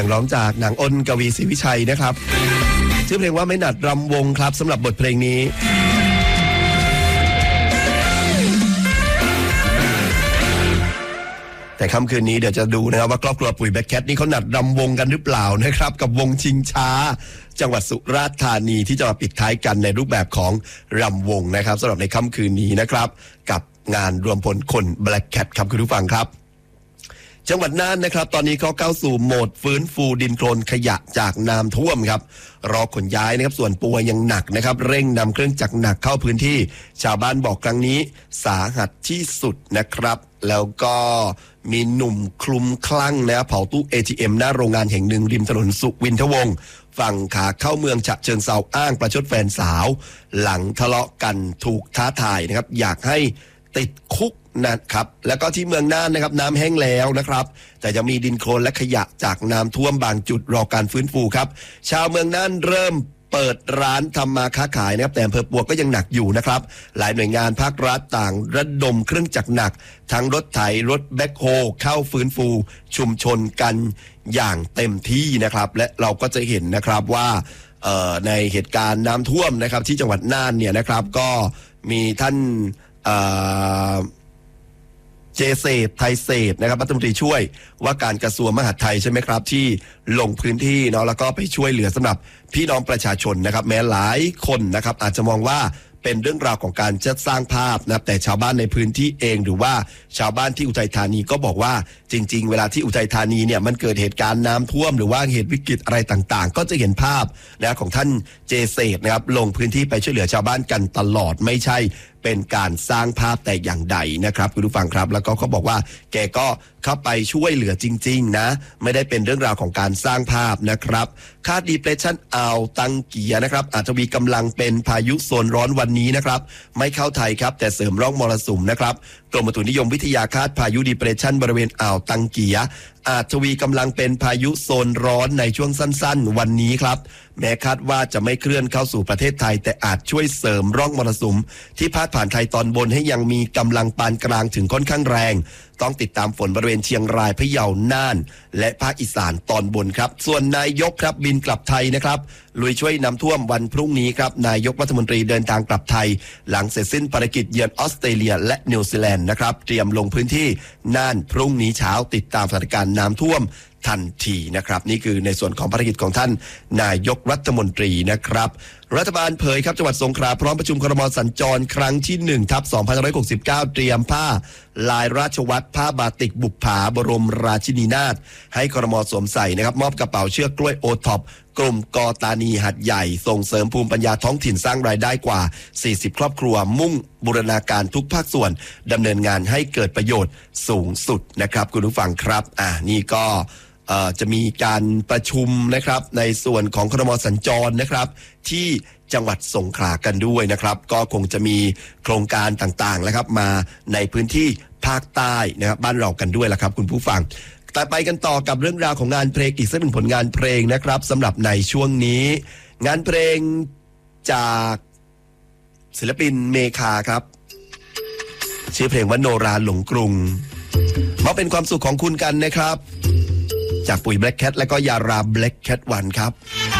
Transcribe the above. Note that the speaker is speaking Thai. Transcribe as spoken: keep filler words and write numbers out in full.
ร้องจากหนังอ้นกวีศรีวิชัยนะครับชื่อเพลงว่าไม่หนัดรำวงครับสำหรับบทเพลงนี้แต่ค่ำคืนนี้เดี๋ยวจะดูนะครับว่าครอบครัวปุ๋ยแบล็คแคทนี่เขาหนัดรำวงกันหรือเปล่านะครับกับวงชิงช้าจังหวัดสุราษฎร์ธานีที่จะมาปิดท้ายกันในรูปแบบของรำวงนะครับสำหรับในค่ำคืนนี้นะครับกับงานรวมพลคนแบล็คแคทครับคุณผู้ฟังครับจังหวัดน่านนะครับตอนนี้เขาเข้าสู่โหมดฟื้นฟูดินโคลนขยะจากน้ำท่วมครับรอขนย้ายนะครับส่วนปัวยังหนักนะครับเร่งนำเครื่องจักรหนักเข้าพื้นที่ชาวบ้านบอกครั้งนี้สาหัสที่สุดนะครับแล้วก็มีหนุ่มคลุมคลั่งนะเผาตู้ เอ ที เอ็ม หน้าโรงงานแห่งหนึ่งริมถนนสุวินทวงศ์ฝั่งขาเข้าเมืองฉะเชิงเทราอ้างประชดแฟนสาวหลังทะเลาะกันถูกท้าทายนะครับอยากให้ติดคุกนะครับแล้วก็ที่เมืองน่านนะครับน้ำแห้งแล้วนะครับแต่จะมีดินโคลนและขยะจากน้ำท่วมบางจุดรอการฟื้นฟูครับชาวเมืองน่านเริ่มเปิดร้านทำมาค้าขายนะครับแต่อำเภอปัวก็ยังหนักอยู่นะครับหลายหน่วยงานภาครัฐต่างระดมเครื่องจักรหนักทั้งรถไถรถแบ็คโฮเข้าฟื้นฟูชุมชนกันอย่างเต็มที่นะครับและเราก็จะเห็นนะครับว่าในเหตุการณ์น้ำท่วมนะครับที่จังหวัดน่านเนี่ยนะครับก็มีท่านเจเศษไทยเศษนะครับรัฐมนตรีช่วยว่าการกระทรวงมหาดไทยใช่ไหมครับที่ลงพื้นที่เนาะแล้วก็ไปช่วยเหลือสำหรับพี่น้องประชาชนนะครับแม้หลายคนนะครับอาจจะมองว่าเป็นเรื่องราวของการจัดสร้างภาพนะแต่ชาวบ้านในพื้นที่เองหรือว่าชาวบ้านที่อุทัยธานีก็บอกว่าจริงๆเวลาที่อุทัยธานีเนี่ยมันเกิดเหตุการณ์น้ำท่วมหรือว่าเหตุวิกฤตอะไรต่างๆก็จะเห็นภาพนะของท่านเจเศษนะครับลงพื้นที่ไปช่วยเหลือชาวบ้านกันตลอดไม่ใช่เป็นการสร้างภาพแต่อย่างใดนะครับคุณผู้ฟังครับแล้วก็เขาบอกว่าแกก็เข้าไปช่วยเหลือจริงๆนะไม่ได้เป็นเรื่องราวของการสร้างภาพนะครับคาดดีเพรสชันอ่าวตังเกียนะครับอาจจะมีกำลังเป็นพายุโซนร้อนวันนี้นะครับไม่เข้าไทยครับแต่เสริมร่องมรสุมนะครับกรมอุตุนิยมวิทยาคาดพายุดีเพรสชันบริเวณอ่าวตังเกียอาจทวีกำลังเป็นพายุโซนร้อนในช่วงสั้นๆวันนี้ครับแม้คาดว่าจะไม่เคลื่อนเข้าสู่ประเทศไทยแต่อาจช่วยเสริมร่องมรสุมที่พาดผ่านไทยตอนบนให้ยังมีกำลังปานกลางถึงค่อนข้างแรงต้องติดตามฝนบริเวณเชียงรายพะเยาน่านและภาคอีสานตอนบนครับส่วนนายกครับบินกลับไทยนะครับลุยช่วยน้ำท่วมวันพรุ่งนี้ครับนายกรัฐมนตรีเดินทางกลับไทยหลังเสร็จสิ้นภารกิจเยือนออสเตรเลียและนิวซีแลนด์นะครับเตรียมลงพื้นที่น่านพรุ่งนี้เช้าติดตามสถานการณ์น้ำท่วมทันทีนะครับนี่คือในส่วนของภารกิจของท่านนายกรัฐมนตรีนะครับรัฐบาลเผยครับจังหวัดสงขลาพร้อมประชุมครม.สัญจรครั้งที่หนึ่งทับสองพันห้าร้อยหกสิบเก้าเตรียมผ้าลายราชวัตรผ้าบาติกบุปผาบรมราชินีนาถให้ครม.สวมใส่นะครับมอบกระเป๋าเชือกกล้วยโอท็อปกลุ่มกอตานีหัดใหญ่ส่งเสริมภูมิปัญญาท้องถิ่นสร้างรายได้กว่าสี่สิบครอบครัวมุ่งบูรณาการทุกภาคส่วนดำเนินงานให้เกิดประโยชน์สูงสุดนะครับคุณผู้ฟังครับอ่านี่ก็จะมีการประชุมนะครับในส่วนของครม.สัญจรนะครับที่จังหวัดสงขลากันด้วยนะครับก็คงจะมีโครงการต่างๆนะครับมาในพื้นที่ภาคใต้นะครับบ้านเรากันด้วยละครับคุณผู้ฟังแต่ไปกันต่อกับเรื่องราวของงานเพลงอีกสักหนึ่งผลงานเพลงนะครับสำหรับในช่วงนี้งานเพลงจากศิลปินเมคาครับชื่อเพลงว่าโนราหลงกรุงมาเป็นความสุขของคุณกันนะครับจากปุ๋ยแบล็คแคทและก็ยาราแบล็คแคทวันครับ